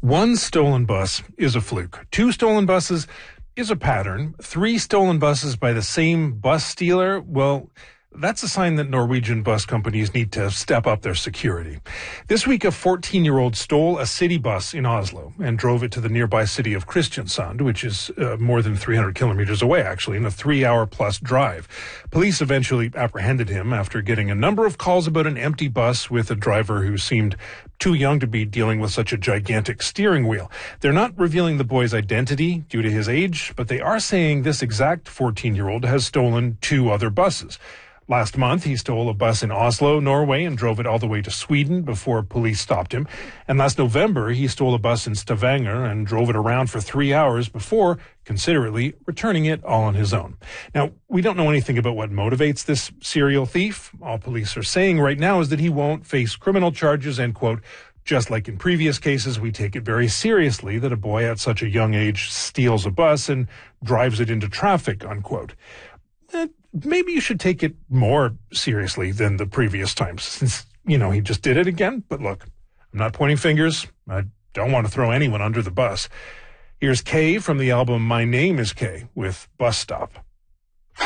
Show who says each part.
Speaker 1: One stolen bus is a fluke. Two stolen buses is a pattern. Three stolen buses by the same bus stealer, well, that's a sign that Norwegian bus companies need to step up their security. This week, a 14-year-old stole a city bus in Oslo and drove it to the nearby city of Kristiansand, which is more than 300 kilometers away, actually, in a 3-hour-plus drive. Police eventually apprehended him after getting a number of calls about an empty bus with a driver who seemed too young to be dealing with such a gigantic steering wheel. They're not revealing the boy's identity due to his age, but they are saying this exact 14-year-old has stolen two other buses. Last month, he stole a bus in Oslo, Norway, and drove it all the way to Sweden before police stopped him. And last November, he stole a bus in Stavanger and drove it around for 3 hours before considerately returning it all on his own. Now, we don't know anything about what motivates this serial thief. All police are saying right now is that he won't face criminal charges and, quote, just like in previous cases, we take it very seriously that a boy at such a young age steals a bus and drives it into traffic, unquote. Maybe you should take it more seriously than the previous times, since, he just did it again. But look, I'm not pointing fingers. I don't want to throw anyone under the bus. Here's Kay from the album My Name is Kay with Bus Stop.